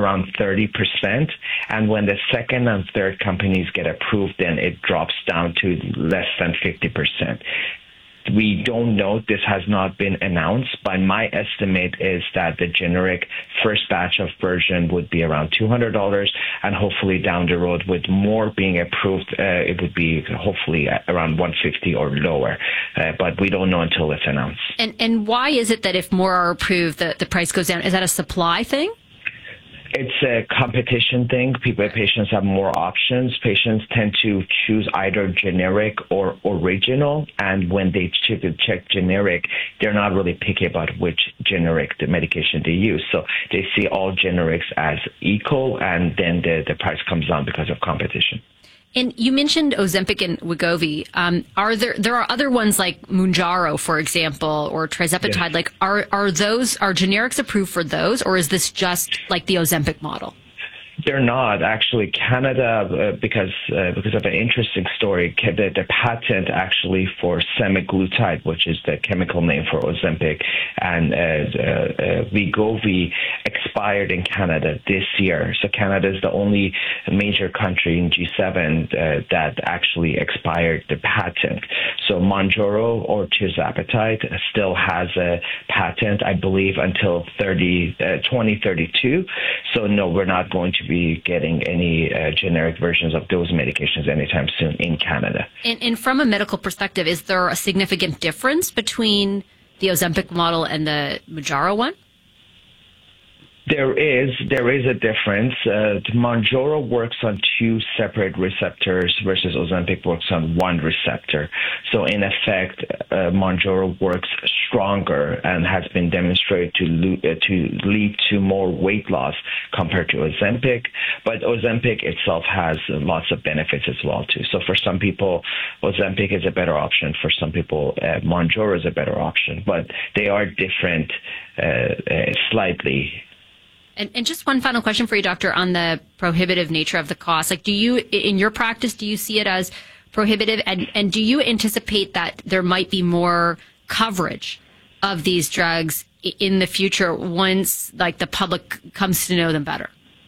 around 30%. And when the second and third companies get approved, then it drops down to less than 50%. We don't know. This has not been announced, but my estimate is that the generic first batch of version would be around $200, and hopefully down the road, with more being approved, it would be hopefully around $150 or lower. But we don't know until it's announced. And why is it that if more are approved, the price goes down? Is that a supply thing? It's a competition thing. Patients have more options. Patients tend to choose either generic or original, and when they check generic, they're not really picky about which generic the medication they use. So they see all generics as equal, and then the price comes down because of competition. And you mentioned Ozempic and Wegovy. There are other ones like Mounjaro, for example, or Tirzepatide. Yes. Like, are generics approved for those, or is this just like the Ozempic model? They're not actually. Canada, because of an interesting story, the patent actually for semaglutide, which is the chemical name for Ozempic, and Wegovy expired in Canada this year. So Canada is the only major country in G7 that actually expired the patent. So Mounjaro or Tirzepatide still has a patent, I believe, until 2032. So no, we're not going to be getting any generic versions of those medications anytime soon in Canada. And from a medical perspective, is there a significant difference between the Ozempic model and the Mounjaro one? There is a difference. Mounjaro works on two separate receptors versus Ozempic works on one receptor. So in effect, Mounjaro works stronger and has been demonstrated to lead to more weight loss compared to Ozempic. But Ozempic itself has lots of benefits as well too. So for some people, Ozempic is a better option. For some people, Mounjaro is a better option. But they are different slightly. And just one final question for you, Doctor, on the prohibitive nature of the cost. Like, do you, in your practice, do you see it as prohibitive? And do you anticipate that there might be more coverage of these drugs in the future once, like, the public comes to know them better?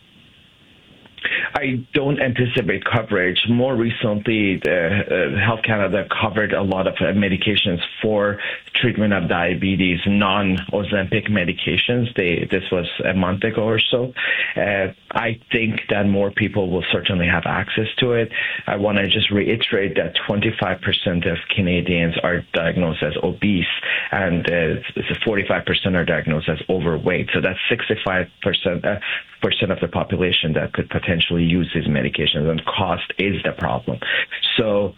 I don't anticipate coverage. More recently, Health Canada covered a lot of medications for treatment of diabetes, non-Ozempic medications. This was a month ago or so. I think that more people will certainly have access to it. I want to just reiterate that 25% of Canadians are diagnosed as obese, and 45% are diagnosed as overweight. So that's 65% of the population that could potentially use these medications, and cost is the problem. So,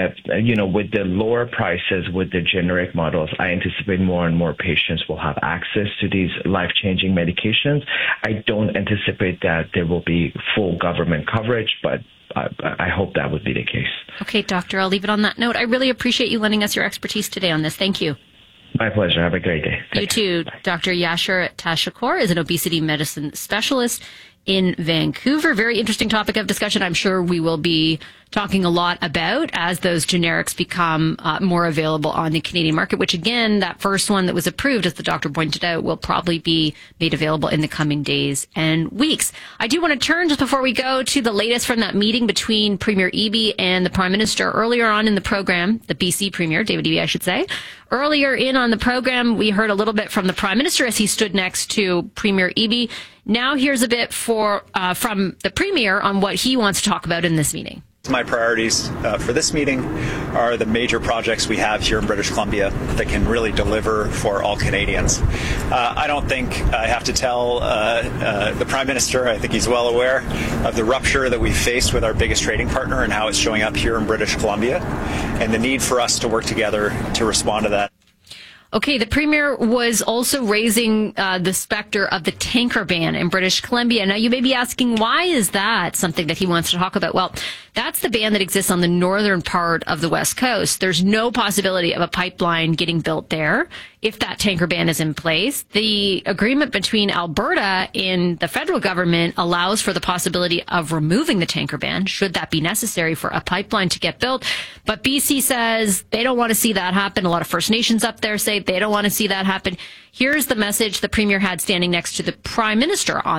with the lower prices, with the generic models, I anticipate more and more patients will have access to these life-changing medications. I don't anticipate that there will be full government coverage, but I hope that would be the case. Okay, Doctor, I'll leave it on that note. I really appreciate you lending us your expertise today on this. Thank you. My pleasure. Have a great day. You too. Bye. Dr. Yashar Tashakur is an obesity medicine specialist in Vancouver. Very interesting topic of discussion. I'm sure we will be talking a lot about as those generics become more available on the Canadian market, which again, that first one that was approved, as the doctor pointed out, will probably be made available in the coming days and weeks. I do want to turn, just before we go, to the latest from that meeting between Premier Eby and the Prime Minister earlier on in the program, the BC Premier, David Eby, I should say. Earlier in on the program, we heard a little bit from the Prime Minister as he stood next to Premier Eby. Now here's a bit from the Premier on what he wants to talk about in this meeting. My priorities for this meeting are the major projects we have here in British Columbia that can really deliver for all Canadians. I don't think I have to tell the Prime Minister, I think he's well aware of the rupture that we faced with our biggest trading partner and how it's showing up here in British Columbia, and the need for us to work together to respond to that. Okay, the Premier was also raising the specter of the tanker ban in British Columbia. Now, you may be asking, why is that something that he wants to talk about? Well, that's the ban that exists on the northern part of the West Coast. There's no possibility of a pipeline getting built there if that tanker ban is in place. The agreement between Alberta and the federal government allows for the possibility of removing the tanker ban, should that be necessary for a pipeline to get built. But BC says they don't want to see that happen. A lot of First Nations up there say they don't want to see that happen. Here's the message the Premier had standing next to the Prime Minister on that.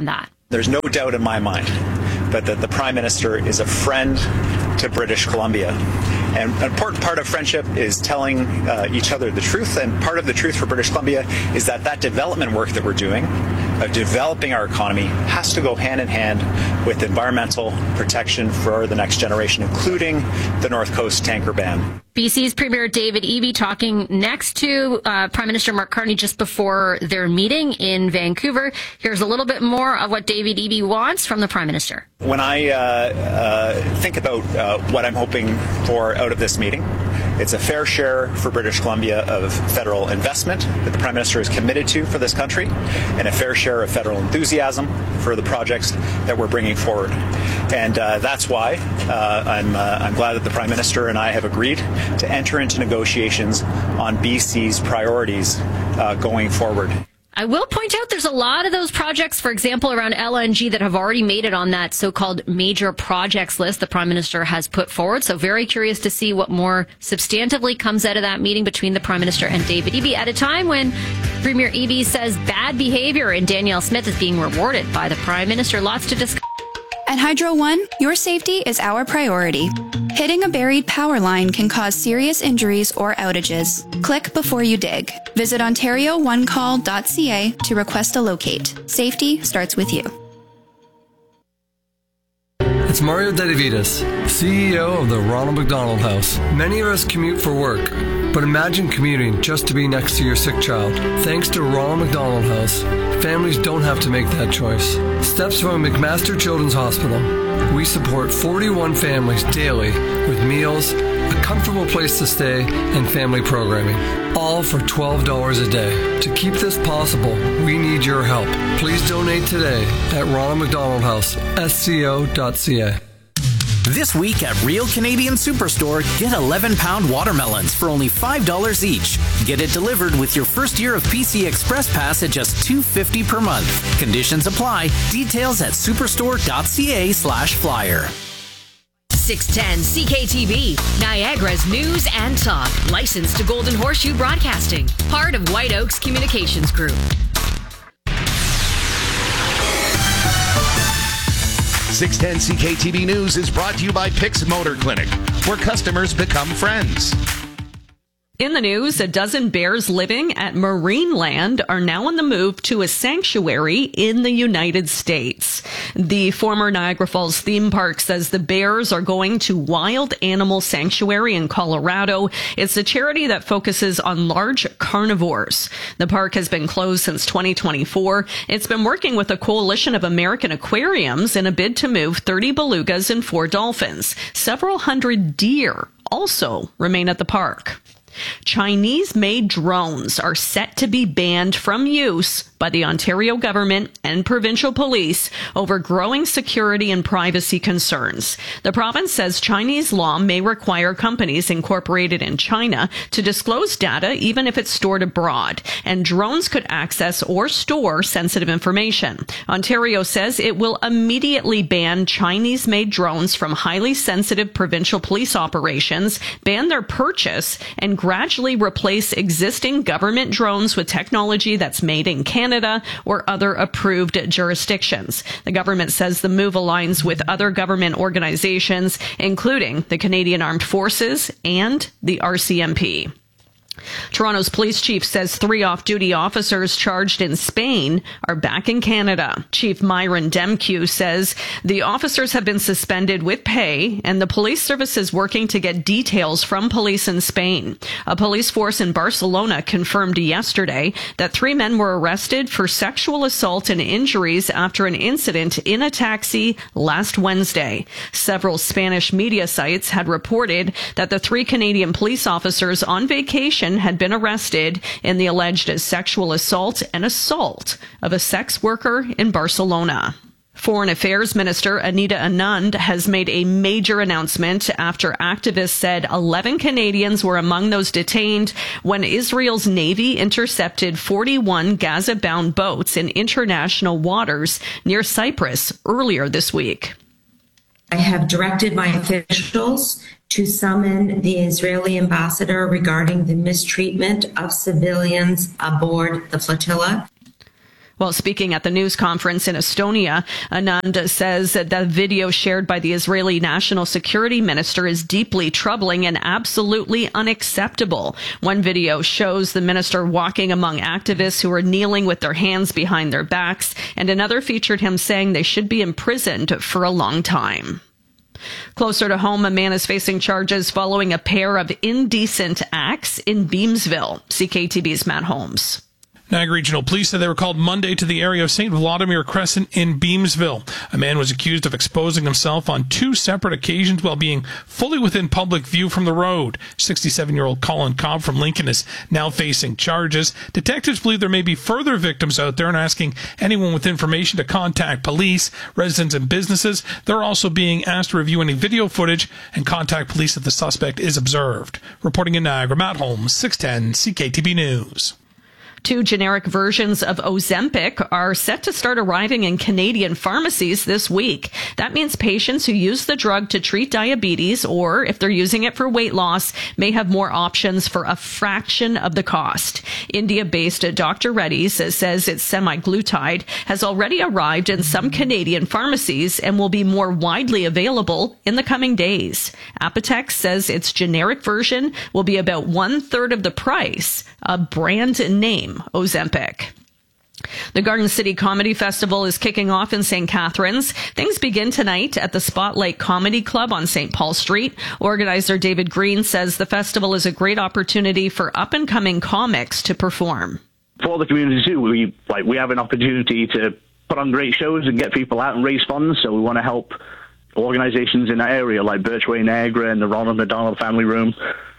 There's no doubt in my mind but that the Prime Minister is a friend to British Columbia. And an important part of friendship is telling each other the truth. And part of the truth for British Columbia is that development work that we're doing, of developing our economy, has to go hand in hand with environmental protection for the next generation, including the North Coast tanker ban. BC's Premier David Eby talking next to Prime Minister Mark Carney just before their meeting in Vancouver. Here's a little bit more of what David Eby wants from the Prime Minister. When I think about what I'm hoping for out of this meeting, it's a fair share for British Columbia of federal investment that the Prime Minister is committed to for this country, and a fair share of federal enthusiasm for the projects that we're bringing forward. And that's why I'm glad that the Prime Minister and I have agreed to enter into negotiations on BC's priorities going forward. I will point out there's a lot of those projects, for example, around LNG that have already made it on that so-called major projects list the Prime Minister has put forward. So very curious to see what more substantively comes out of that meeting between the Prime Minister and David Eby at a time when Premier Eby says bad behavior in Danielle Smith is being rewarded by the Prime Minister. Lots to discuss. At Hydro One, your safety is our priority. Hitting a buried power line can cause serious injuries or outages. Click before you dig. Visit OntarioOneCall.ca to request a locate. Safety starts with you. It's Mario Dedivitas, CEO of the Ronald McDonald House. Many of us commute for work, but imagine commuting just to be next to your sick child. Thanks to Ronald McDonald House, families don't have to make that choice. Steps from McMaster Children's Hospital. We support 41 families daily with meals, a comfortable place to stay, and family programming. All for $12 a day. To keep this possible, we need your help. Please donate today at Ronald McDonald House, sco.ca. This week at Real Canadian Superstore, get 11-pound watermelons for only $5 each. Get it delivered with your first year of PC Express Pass at just $2.50 per month. Conditions apply. Details at superstore.ca/flyer. 610 CKTB, Niagara's news and talk. Licensed to Golden Horseshoe Broadcasting. Part of White Oaks Communications Group. 610 CKTB News is brought to you by Pix Motor Clinic, where customers become friends. In the news, a dozen bears living at Marineland are now on the move to a sanctuary in the United States. The former Niagara Falls theme park says the bears are going to Wild Animal Sanctuary in Colorado. It's a charity that focuses on large carnivores. The park has been closed since 2024. It's been working with a coalition of American aquariums in a bid to move 30 belugas and 4 dolphins. Several hundred deer also remain at the park. Chinese-made drones are set to be banned from use by the Ontario government and provincial police over growing security and privacy concerns. The province says Chinese law may require companies incorporated in China to disclose data even if it's stored abroad, and drones could access or store sensitive information. Ontario says it will immediately ban Chinese-made drones from highly sensitive provincial police operations, ban their purchase, and gradually replace existing government drones with technology that's made in Canada or other approved jurisdictions. The government says the move aligns with other government organizations, including the Canadian Armed Forces and the RCMP. Toronto's police chief says 3 off-duty officers charged in Spain are back in Canada. Chief Myron Demkew says the officers have been suspended with pay, and the police service is working to get details from police in Spain. A police force in Barcelona confirmed yesterday that 3 men were arrested for sexual assault and injuries after an incident in a taxi last Wednesday. Several Spanish media sites had reported that the 3 Canadian police officers on vacation had been arrested in the alleged sexual assault and assault of a sex worker in Barcelona. Foreign Affairs Minister Anita Anand has made a major announcement after activists said 11 Canadians were among those detained when Israel's Navy intercepted 41 Gaza-bound boats in international waters near Cyprus earlier this week. I have directed my officials to summon the Israeli ambassador regarding the mistreatment of civilians aboard the flotilla. Well, speaking at the news conference in Estonia, Anand says that the video shared by the Israeli National Security Minister is deeply troubling and absolutely unacceptable. One video shows the minister walking among activists who are kneeling with their hands behind their backs, and another featured him saying they should be imprisoned for a long time. Closer to home, a man is facing charges following a pair of indecent acts in Beamsville. CKTV's Matt Holmes. Niagara Regional Police said they were called Monday to the area of St. Vladimir Crescent in Beamsville. A man was accused of exposing himself on 2 separate occasions while being fully within public view from the road. 67-year-old Colin Cobb from Lincoln is now facing charges. Detectives believe there may be further victims out there and asking anyone with information to contact police, residents, and businesses. They're also being asked to review any video footage and contact police if the suspect is observed. Reporting in Niagara, Matt Holmes, 610 CKTB News. 2 generic versions of Ozempic are set to start arriving in Canadian pharmacies this week. That means patients who use the drug to treat diabetes, or if they're using it for weight loss, may have more options for a fraction of the cost. India-based Dr. Reddy's says its semaglutide has already arrived in some Canadian pharmacies and will be more widely available in the coming days. Apotex says its generic version will be about 1/3 of the price, a brand name Ozempic. The Garden City Comedy Festival is kicking off in St. Catharines. Things begin tonight at the Spotlight Comedy Club on St. Paul Street. Organizer David Green says the festival is a great opportunity for up-and-coming comics to perform. For the community too, we have an opportunity to put on great shows and get people out and raise funds, so we want to help organizations in that area like Birchway Niagara and the Ronald McDonald Family Room.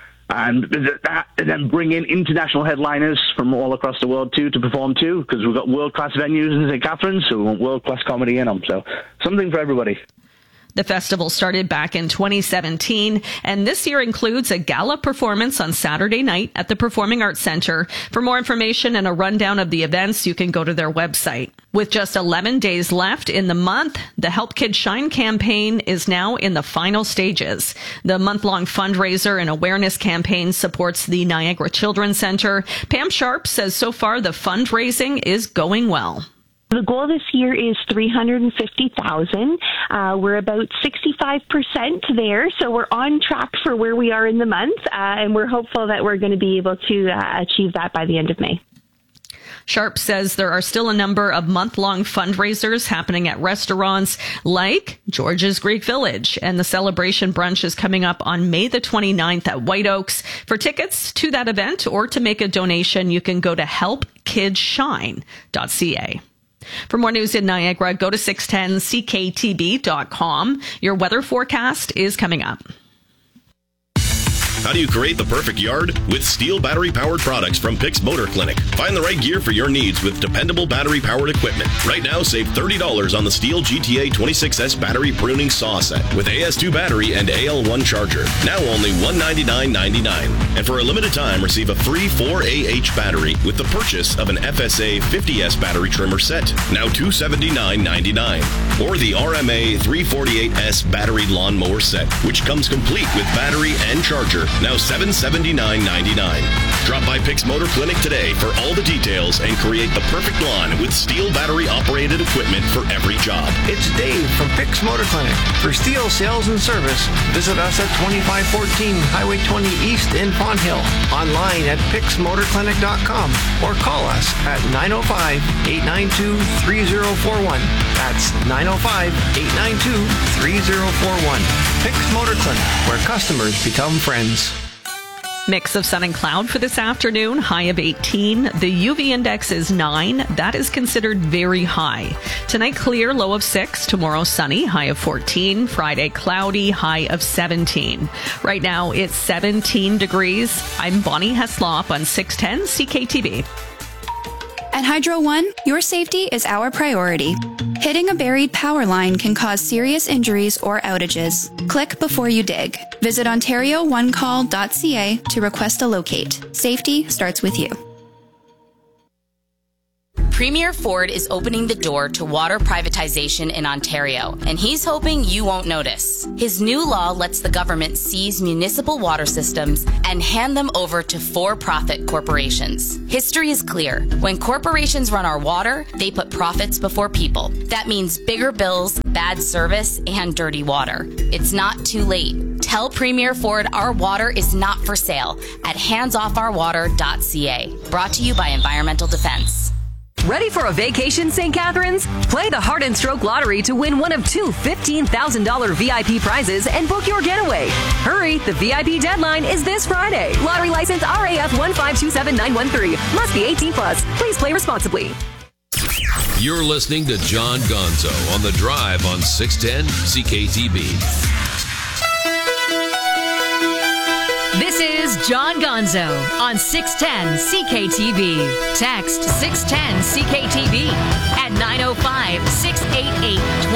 And then bring in international headliners from all across the world, too, to perform, too, because we've got world-class venues in St. Catharines, so we want world-class comedy in them. So something for everybody. The festival started back in 2017, and this year includes a gala performance on Saturday night at the Performing Arts Center. For more information and a rundown of the events, you can go to their website. With just 11 days left in the month, the Help Kids Shine campaign is now in the final stages. The month-long fundraiser and awareness campaign supports the Niagara Children's Center. Pam Sharp says so far the fundraising is going well. The goal this year is $350,000. We're about 65% there, so we're on track for where we are in the month, and we're hopeful that we're going to be able to achieve that by the end of May. Sharp says there are still a number of month-long fundraisers happening at restaurants like George's Greek Village, and the celebration brunch is coming up on May the 29th at White Oaks. For tickets to that event or to make a donation, you can go to helpkidsshine.ca. For more news in Niagara, go to 610ckTB.com. Your weather forecast is coming up. How do you create the perfect yard? With Steel battery-powered products from Pix Motor Clinic. Find the right gear for your needs with dependable battery-powered equipment. Right now, save $30 on the Steel GTA 26S battery pruning saw set with AS2 battery and AL1 charger. Now only $199.99. And for a limited time, receive a free 4AH battery with the purchase of an FSA 50S battery trimmer set. Now $279.99. Or the RMA 348S battery lawnmower set, which comes complete with battery and charger. Now $779.99. Drop by Pix Motor Clinic today for all the details and create the perfect lawn with Steel battery-operated equipment for every job. It's Dave from Pix Motor Clinic. For Steel sales and service, visit us at 2514 Highway 20 East in Fonthill. Online at pixmotorclinic.com or call us at 905-892-3041. That's 905-892-3041. Pix Motor Clinic, where customers become friends. Mix of sun and cloud for this afternoon, high of 18. The UV index is 9. That is considered very high. Tonight, clear, low of 6. Tomorrow, sunny, high of 14. Friday, cloudy, high of 17. Right now, it's 17 degrees. I'm Bonnie Heslop on 610 CKTB. At Hydro One, your safety is our priority. Hitting a buried power line can cause serious injuries or outages. Click before you dig. Visit OntarioOneCall.ca to request a locate. Safety starts with you. Premier Ford is opening the door to water privatization in Ontario, and he's hoping you won't notice. His new law lets the government seize municipal water systems and hand them over to for-profit corporations. History is clear. When corporations run our water, they put profits before people. That means bigger bills, bad service, and dirty water. It's not too late. Tell Premier Ford our water is not for sale at handsoffourwater.ca. Brought to you by Environmental Defense. Ready for a vacation, St. Catharines? Play the Heart and Stroke Lottery to win one of two $15,000 VIP prizes and book your getaway. Hurry, the VIP deadline is this Friday. Lottery license RAF 1527913. Must be 18 plus. Please play responsibly. You're listening to John Gonzo on The Drive on 610 CKTB. This is John Gonzo on 610 CKTB. Text 610 CKTB at 905-688-20.